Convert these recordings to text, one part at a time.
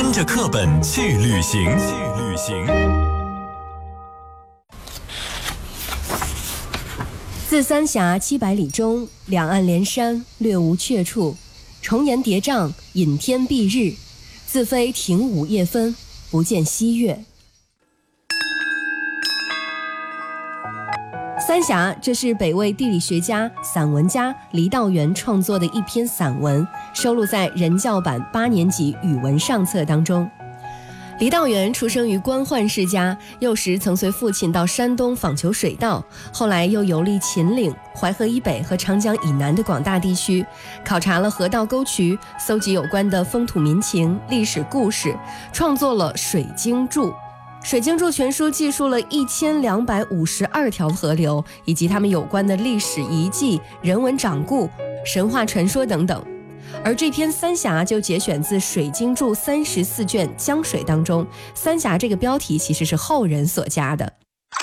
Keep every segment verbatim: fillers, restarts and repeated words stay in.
跟着课本去旅行，去旅行。 自三峡七百里中，两岸连山，略无阙处。重岩叠嶂，隐天蔽日。自非庭午夜分，不见西月。三峡，这是北魏地理学家、散文家黎道元创作的一篇散文，收录在人教版八年级语文上册当中。黎道元出生于官宦世家，幼时曾随父亲到山东访求水稻，后来又游历秦岭、淮河以北和长江以南的广大地区，考察了河道沟渠，搜集有关的风土民情、历史故事，创作了《水经注》。《水经注》全书记述了一千两百五十二条河流，以及它们有关的历史遗迹、人文掌故、神话传说等等。而这篇《三峡》就节选自《水经注》三十四卷江水当中，三峡这个标题其实是后人所加的。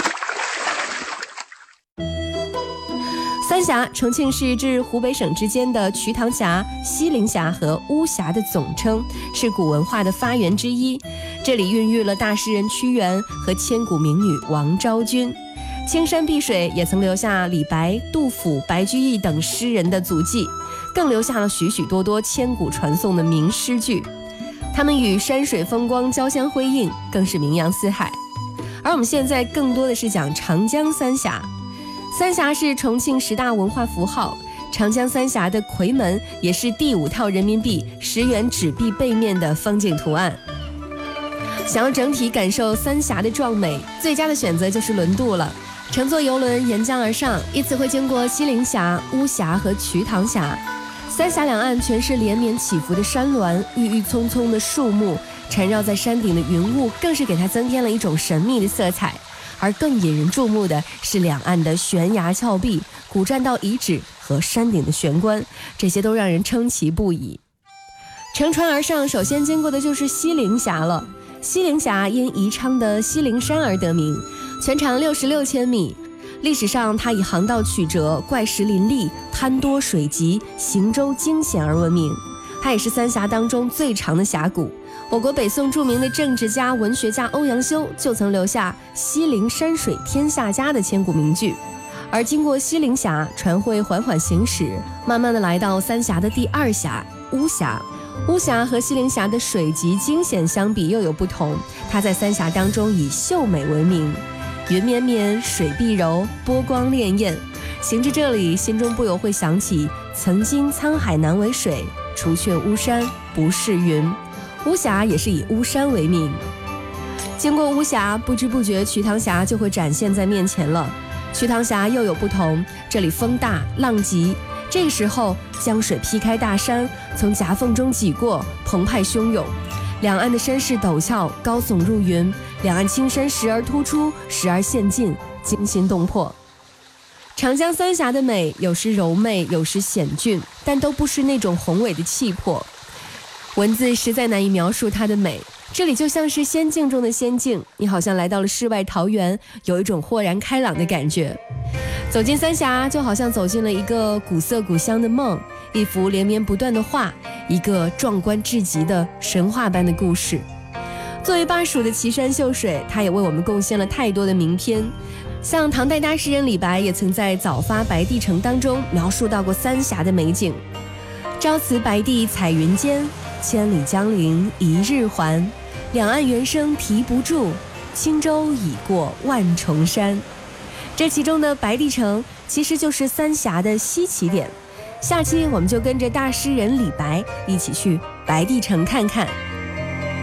三峡，重庆市至湖北省之间的瞿塘峡、西陵峡和巫峡的总称，是古文化的发源之一。这里孕育了大诗人屈原和千古名女王昭君。青山碧水也曾留下李白、杜甫、白居易等诗人的足迹，更留下了许许多多千古传颂的名诗句。他们与山水风光交相辉映，更是名扬四海。而我们现在更多的是讲长江三峡。三峡是重庆十大文化符号，长江三峡的夔门也是第五套人民币十元纸币背面的风景图案。想要整体感受三峡的壮美，最佳的选择就是轮渡了。乘坐游轮沿江而上，依次会经过西陵峡、巫峡和瞿塘峡。三峡两岸全是连绵起伏的山峦，郁郁葱葱的树木，缠绕在山顶的云雾更是给它增添了一种神秘的色彩。而更引人注目的是两岸的悬崖峭壁、古栈道遗址和山顶的悬关，这些都让人称奇不已。乘船而上，首先经过的就是西陵峡了。西陵峡因宜昌的西陵山而得名，全长六十六千米。历史上，它以航道曲折、怪石林立、滩多水急、行舟惊险而闻名。它也是三峡当中最长的峡谷。我国北宋著名的政治家、文学家欧阳修就曾留下“西陵山水天下佳”的千古名句。而经过西陵峡，船会缓缓行驶，慢慢的来到三峡的第二峡巫峡。巫峡和西陵峡的水急惊险相比又有不同，它在三峡当中以秀美闻名，云绵绵，水碧柔，波光潋滟。行至这里，心中不由会想起曾经沧海难为水，除却巫山不是云。巫峡也是以巫山为名。经过巫峡，不知不觉瞿塘峡就会展现在面前了。瞿塘峡又有不同，这里风大浪急，这个时候江水劈开大山，从夹缝中挤过，澎湃汹涌。两岸的山势陡峭，高耸入云，两岸青山时而突出，时而陷进，惊心动魄。长江三峡的美，有时柔媚，有时险峻，但都不是那种宏伟的气魄。文字实在难以描述它的美，这里就像是仙境中的仙境，你好像来到了世外桃源，有一种豁然开朗的感觉。走进三峡，就好像走进了一个古色古香的梦，一幅连绵不断的画，一个壮观至极的神话般的故事。作为巴蜀的奇山秀水，它也为我们贡献了太多的名篇。像唐代大诗人李白也曾在《早发白帝城》当中描述到过三峡的美景。朝辞白帝彩云间，千里江陵一日还。两岸猿声啼不住，轻舟已过万重山。这其中的白帝城其实就是三峡的西起点。下期我们就跟着大诗人李白一起去白帝城看看。